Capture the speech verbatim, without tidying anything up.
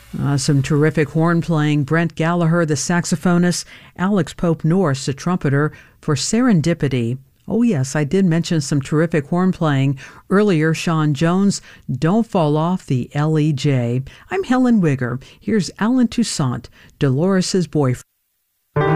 Uh, some terrific horn playing. Brent Gallagher, the saxophonist, Alex Pope Norse, the trumpeter, for Serendipity. Oh yes, I did mention some terrific horn playing earlier. Sean Jones, Don't Fall Off, the L E J. I'm Helen Wigger. Here's Alan Toussaint, Dolores' boyfriend.